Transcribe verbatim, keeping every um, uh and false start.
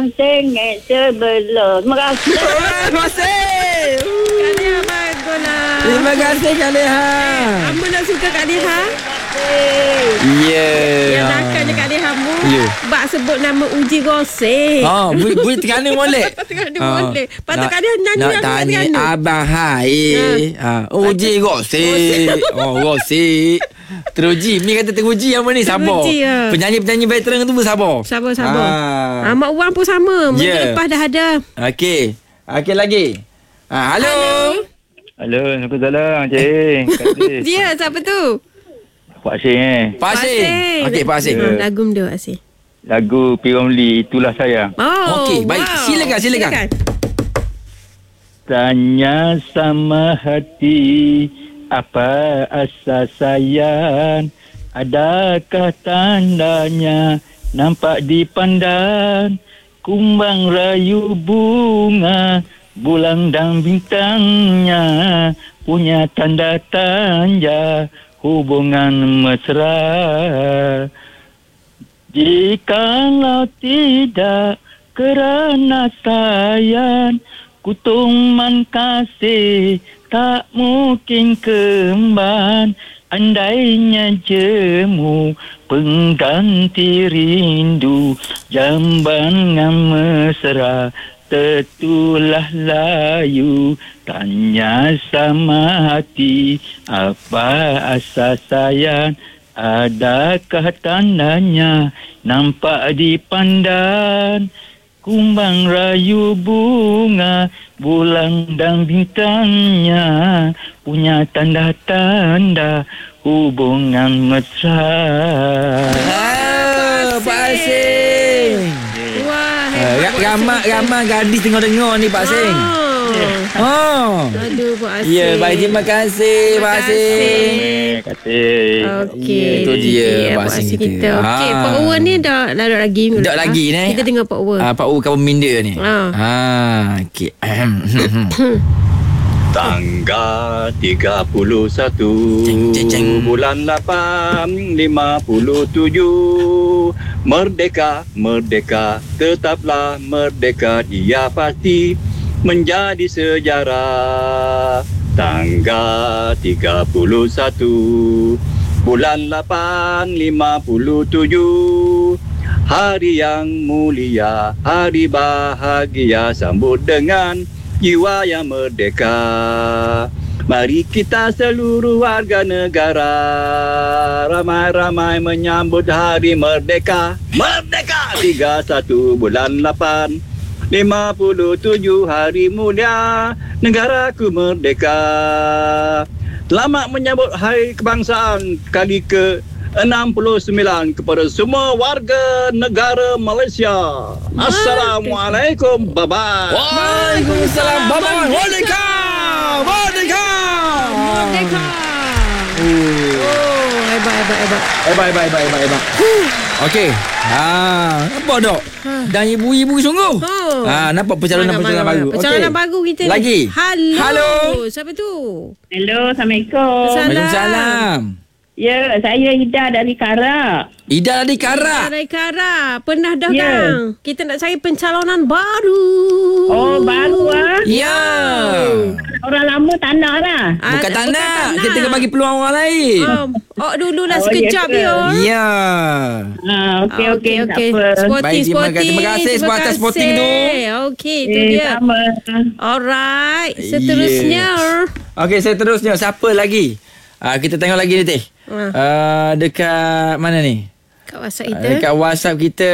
Sengit sebelah. Terima kasih. Terima kasih. Kaliha baguslah. Terima kasih Kaliha. Ambo nak suka Kaliha. Ya. Yang nakal je Kaliha mu. Ya. Bak sebut nama Uji Gosek. Oh, boleh boleh tekan molek. Tekan boleh. Patut Kaliha nyanyi nak yang tanya piano. abang hai. Ha, uji gosik. Oh, gosik. Teruji. Mi kata teruji apa ni? Sabar. Teruji, ya. Penyanyi-penyanyi veteran tu sabar. Sabar, sabar. Ah. Ah, Mak Wan pun sama. Minggu Ya. lepas dah ada. Okey. Okey lagi. Ha, halo. Halo, Assalamualaikum, Cik. Kasih. Dia siapa tu? Pak Sying eh. Pak Asing. Okey, Pak Asing. Ha, lagu dia Pak Asing. Lagu P. Ramlee, Itulah Sayang. Oh, Okey, baik. wow. Silakan, silakan. Tanya sama hati, apa asal sayang? Adakah tandanya nampak di pandan? Kumbang rayu bunga, bulan dan bintangnya punya tanda tanya hubungan mesra. Jikalau tidak kerana sayang, kutuman kasih tak mungkin kemban. Andainya jemu pengganti rindu, jambangan mesra tertulah layu. Tanya sama hati, apa asal sayang? Adakah tandanya nampak di pandan? Kumbang rayu bunga, bulan dan bintangnya punya tanda-tanda hubungan mesra. Ah, Pak Asing. Wah, Uh, hebat. ramai ramai gadis tengok-tengok ni Pak Asing. Oh. Oh. Aduh, Pak Asing. Ya, baik, terima kasih Terima Pak Asing. Terima kasih. Okey. Ya, itu dia, Ya, Pak Asing kita. kita. Okey, Ah. Pak Uwa ni dah dah ada lagi. minggu Tak lepas. lagi ni. Kita dengar Pak Uwa. Ah, Pak U kawan minda ni. Ah. Ah, okey. Tanggal tiga puluh satu Ceng, ceng, ceng. bulan lapan lima puluh tujuh. Merdeka, merdeka, tetaplah merdeka, dia pasti menjadi sejarah. Tanggal tiga puluh satu bulan lapan lima puluh tujuh. Hari yang mulia, hari bahagia, sambut dengan jiwa yang merdeka. Mari kita seluruh warga negara ramai-ramai menyambut hari merdeka. Merdeka! tiga puluh satu bulan lapan lima puluh tujuh, hari mulia negaraku merdeka. Selamat menyambut hari kebangsaan kali ke enam puluh sembilan kepada semua warga negara Malaysia. Assalamualaikum. Bye-bye. Waalaikumsalam. Bye-bye. Merdeka! Merdeka! Merdeka. Oh, hebat, hebat, hebat. Hebat, hebat, hebat, hebat, hebat. Okey. Ha, nampak tak? Dan ibu-ibu sungguh. Oh. Ha, nampak percalonan-percalonan baru. Percalonan Okey. baru kita Lagi. ni. Halo. Halo. Siapa tu? Hello, Assalamualaikum. Salam. Waalaikumsalam. Ya, saya Ida dari Karak. Ida dari Karak. Dari Kara. Pernah dah Ya. kan? Kita nak cari pencalonan baru. Oh, baru ah. Ya. Orang lama tak nak lah. Ah, Bukan tak bukan nak. tak nak. Kita kena bagi peluang orang lain. Oh, oh dululah Oh, sekejap ya ke? dia. Ya. Ah, okey, Ah, okey, tak okey. apa. Sporting, Baik, terima sporting. kasih. Terima kasih sebab atas sporting tu. Okey, itu Eh, dia. sama. Alright, seterusnya. Okey, seterusnya. Siapa lagi? Ah, kita tengok lagi ni, Teh. Ah. Ah, dekat mana ni? Kat WhatsApp Ah, kita. dekat WhatsApp kita.